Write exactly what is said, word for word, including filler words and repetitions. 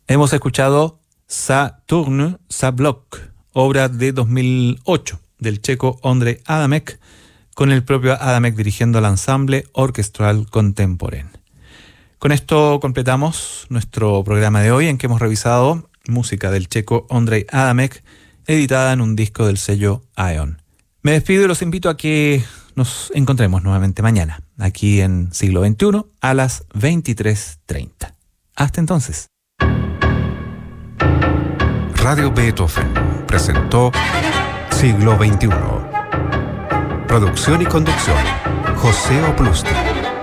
Hemos escuchado Ça tourne, ça bloque, obra de dos mil ocho del checo Ondřej Adamek, con el propio Adamek dirigiendo el ensamble orquestral contemporáneo. Con esto completamos nuestro programa de hoy, en que hemos revisado música del checo Ondřej Adamek, editada en un disco del sello Aeon. Me despido y los invito a que nos encontremos nuevamente mañana, aquí en Siglo veintiuno, a las veintitrés treinta. Hasta entonces. Radio Beethoven presentó Siglo veintiuno. Producción y conducción, José Oplusti.